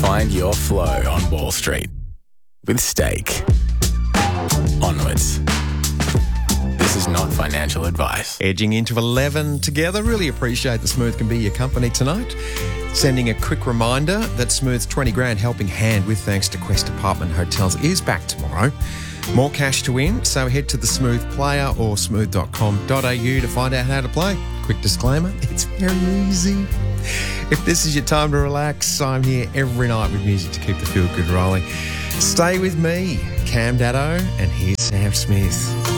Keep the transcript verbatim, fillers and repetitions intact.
Find your flow on Wall Street with Stake. Onwards. This is not financial advice. Edging into eleven together. Really appreciate that Smooth can be your company tonight. Sending a quick reminder that Smooth's twenty grand helping hand with thanks to Quest Apartment Hotels is back tomorrow. More cash to win, so head to the Smooth Player or smooth dot com dot a u to find out how to play. Quick disclaimer, it's very easy. If this is your time to relax, I'm here every night with music to keep the feel good rolling. Stay with me, Cam Daddo, and here's Sam Smith.